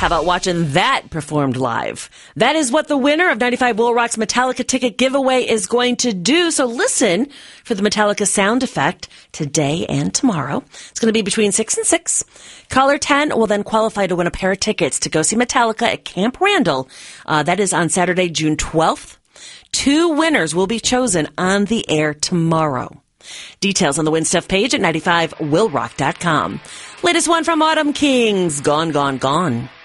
How about watching that performed live? That is what the winner of 95 Will Rock's Metallica ticket giveaway is going to do. So listen for the Metallica sound effect today and tomorrow. It's going to be between 6 and 6. Caller 10 will then qualify to win a pair of tickets to go see Metallica at Camp Randall. That is on Saturday, June 12th. 2 winners will be chosen on the air tomorrow. Details on the Win Stuff page at 95willrock.com. Latest one from Autumn Kings, Gone, Gone, Gone.